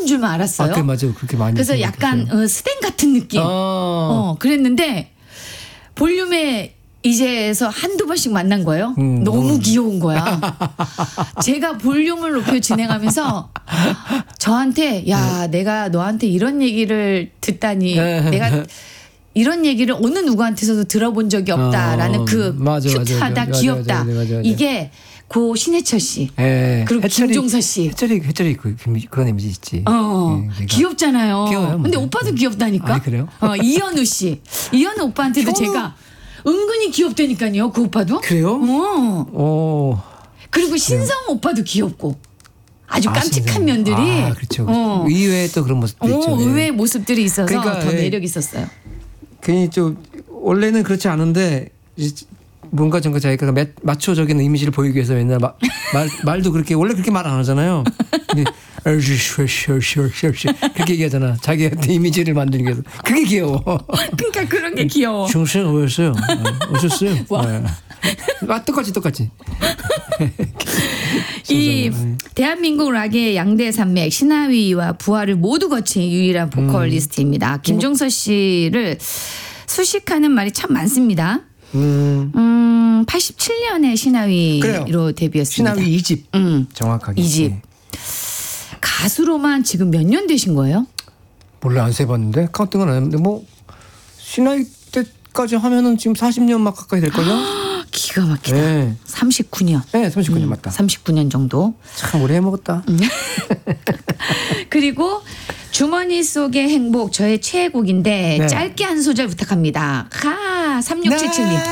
부르는 줄만 알았어요. 아, 그래, 맞아요. 그렇게 많이. 그래서 약간 스탠 같은 느낌. 그랬는데 볼륨에 이제서 한두 번씩 만난 거예요. 너무 귀여운 거야. 제가 볼륨을 높여 진행하면서 저한테 야, 내가 너한테 이런 얘기를 듣다니 내가 이런 얘기를 어느 누구한테서도 들어본 적이 없다라는 그 맞아, 큐트하다, 맞아, 귀엽다. 맞아. 이게 고 신해철 씨. 예. 그리고 김종서 씨. 해철이 그런 이미지 있지. 예, 귀엽잖아요. 귀여워요. 근데 오빠도 귀엽다니까. 아, 그래요? 이현우 씨. 이현우 오빠한테도 제가 은근히 귀엽다니까요. 그 오빠도. 그래요? 그리고 신성 오빠도 귀엽고. 아주 깜찍한 면들이. 그렇죠. 의외의 또 그런 모습도 있죠. 의외의 모습들이 있어서 그러니까, 더 매력 있었어요. 괜히 좀 원래는 그렇지 않은데 뭔가 전가 자기가 마초적인 이미지를 보이기 위해서 맨날 말도 그렇게 원래 그렇게 말 안 하잖아요. 근데 그렇게 얘기하잖아. 자기한테 이미지를 만들기 위해서. 그게 귀여워. 그러니까 그런 게 귀여워. 정수영 오셨어요. 오셨어요. 똑같이. 이 대한민국 락의 양대 산맥 신하위와 부활을 모두 거친 유일한 보컬리스트입니다. 김종서 씨를 수식하는 말이 참 많습니다. 87년에 신하위로 그래요. 데뷔했습니다. 신하위 2집. 정확하게. 2집. 가수로만 지금 몇 년 되신 거예요? 몰라, 안 세봤는데 카운팅은 안 했는데 뭐 신하위 때까지 하면은 지금 40년 막 가까이 될걸요? 기가 막히다. 네. 39년. 네, 39년 맞다. 39년 정도. 참 오래 해먹었다. 그리고 주머니 속의 행복 저의 최애곡인데 네. 짧게 한 소절 부탁합니다. 3677님.